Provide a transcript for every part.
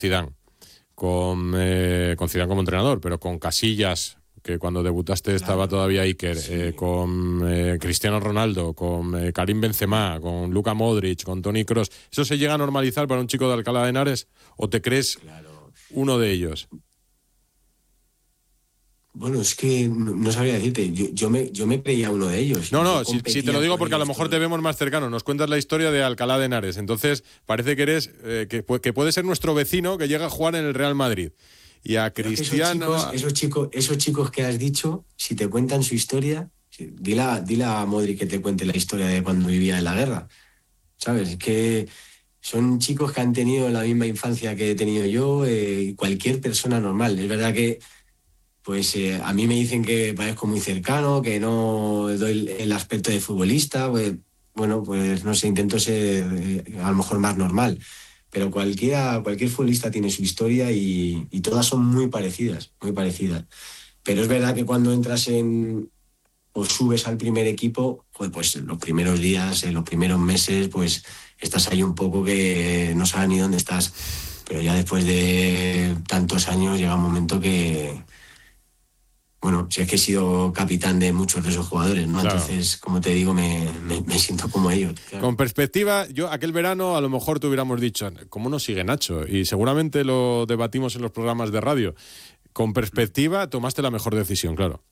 Zidane, con Zidane como entrenador, pero con Casillas, que cuando debutaste estaba todavía Iker, con Cristiano Ronaldo, con Karim Benzema, con Luka Modric, con Toni Kroos, ¿eso se llega a normalizar para un chico de Alcalá de Henares o te crees uno de ellos? Bueno, es que no sabría decirte, yo me creía uno de ellos. No, si te lo digo porque a lo mejor te vemos más cercano, nos cuentas la historia de Alcalá de Henares, entonces parece que eres, que puede ser nuestro vecino que llega a jugar en el Real Madrid. Y a Cristiano... Esos chicos que has dicho, si te cuentan su historia, dile a Modric que te cuente la historia de cuando vivía en la guerra, ¿sabes? Que son chicos que han tenido la misma infancia que he tenido yo, cualquier persona normal. Es verdad que pues a mí me dicen que parezco muy cercano, que no doy el aspecto de futbolista, pues, bueno, pues no sé, intento ser a lo mejor más normal, pero cualquier futbolista tiene su historia y todas son muy parecidas, muy parecidas. Pero es verdad que cuando entras o subes al primer equipo, pues los primeros días, los primeros meses, pues estás ahí un poco que no sabes ni dónde estás, pero ya después de tantos años llega un momento que... Bueno, si es que he sido capitán de muchos de esos jugadores, ¿no? Claro. Entonces, como te digo, me siento como ellos. Claro. Con perspectiva, yo aquel verano a lo mejor te hubiéramos dicho, ¿cómo no sigue Nacho? Y seguramente lo debatimos en los programas de radio. Con perspectiva, tomaste la mejor decisión, claro.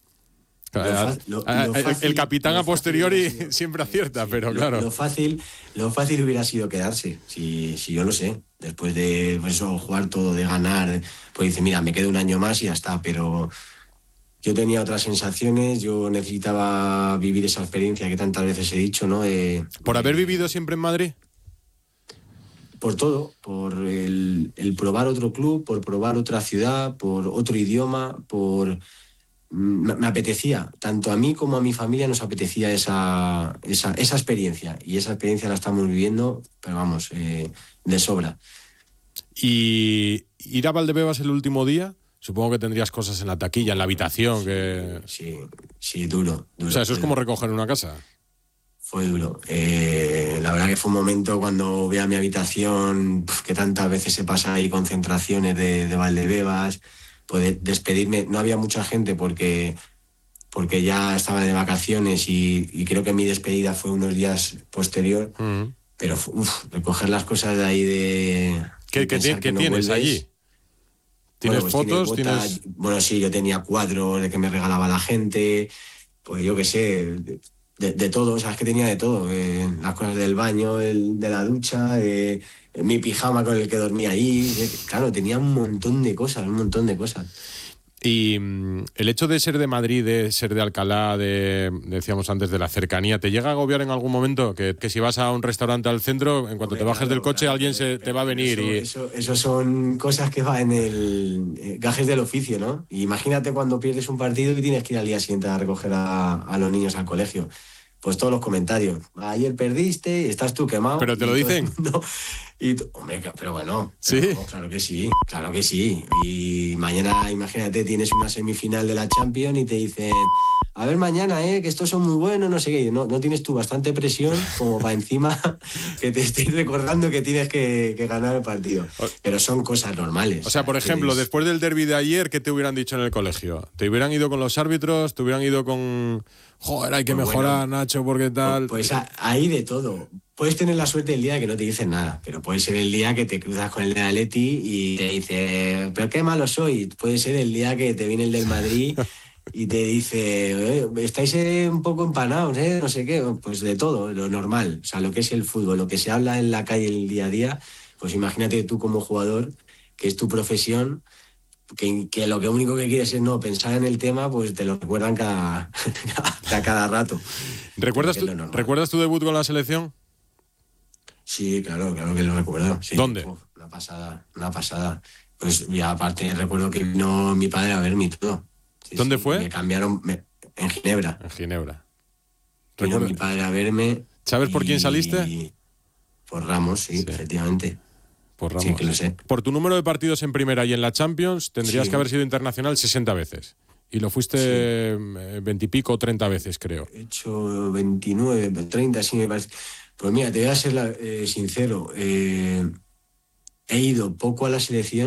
El capitán a posteriori siempre acierta, pero claro. Lo fácil hubiera sido quedarse, si yo lo sé. Después de pues eso, jugar todo, de ganar, pues dice, mira, me quedo un año más y ya está, pero... Yo tenía otras sensaciones, yo necesitaba vivir esa experiencia que tantas veces he dicho, ¿no? ¿Por haber vivido siempre en Madrid? Por todo, por el probar otro club, por probar otra ciudad, por otro idioma, me apetecía, tanto a mí como a mi familia nos apetecía esa experiencia, y esa experiencia la estamos viviendo, pero vamos, de sobra. ¿Y ir a Valdebebas el último día? Supongo que tendrías cosas en la taquilla, en la habitación. Sí, duro. O sea, eso es como recoger una casa. Fue duro. La verdad que fue un momento cuando vi a mi habitación, que tantas veces se pasa ahí concentraciones de Valdebebas, pues despedirme. No había mucha gente porque ya estaba de vacaciones y creo que mi despedida fue unos días posterior. Uh-huh. Pero recoger las cosas de ahí de... ¿Qué tienes allí? ¿Tienes fotos? Bueno, sí, yo tenía cuadros de que me regalaba la gente, pues yo qué sé, de todo, o sea, es que tenía de todo, las cosas del baño, de la ducha, mi pijama con el que dormía ahí, claro, tenía un montón de cosas. Y el hecho de ser de Madrid, de ser de Alcalá, decíamos antes, de la cercanía, ¿te llega a agobiar en algún momento? Que si vas a un restaurante al centro, en cuanto te bajes del coche, alguien te va a venir. Eso son cosas que van en el gajes del oficio, ¿no? Y imagínate cuando pierdes un partido y tienes que ir al día siguiente a recoger a los niños al colegio. Pues todos los comentarios. Ayer perdiste, estás tú quemado. ¿Pero te lo dicen? Hombre, pero bueno. ¿Sí? Pero, claro que sí. Y mañana, imagínate, tienes una semifinal de la Champions y te dicen, a ver mañana, que estos son muy buenos, no sé qué. No tienes tú bastante presión como para encima que te estés recordando que tienes que ganar el partido. Pero son cosas normales. O sea, por ejemplo, después del derbi de ayer, ¿qué te hubieran dicho en el colegio? ¿Te hubieran ido con los árbitros? ¿Te hubieran ido con... Joder, hay que mejorar, bueno, Nacho, porque tal... Pues hay de todo. Puedes tener la suerte del día de que no te dicen nada, pero puede ser el día que te cruzas con el de Atleti y te dice, pero qué malo soy. Puede ser el día que te viene el del Madrid y te dice, estáis un poco empanados, no sé qué. Pues de todo, lo normal. O sea, lo que es el fútbol, lo que se habla en la calle el día a día, pues imagínate tú como jugador, que es tu profesión, que lo que único que quieres es no pensar en el tema, pues te lo recuerdan cada rato. ¿Recuerdas tu debut con la selección? Sí, claro que lo recuerdo. Sí. ¿Dónde? Una pasada. Pues ya aparte recuerdo que vino mi padre a verme y todo. Sí, ¿Dónde fue? Me cambiaron en Ginebra. En Ginebra. Vino mi padre a verme. ¿Sabes por quién saliste? Por Ramos, sí, efectivamente. Por Ramos. Sí, que lo sé. Por tu número de partidos en primera y en la Champions tendrías que haber sido internacional 60 veces. Y lo fuiste 20 y pico o 30 veces, creo. He hecho 29, 30, sí me parece. Pues mira, te voy a ser sincero. He ido poco a la selección.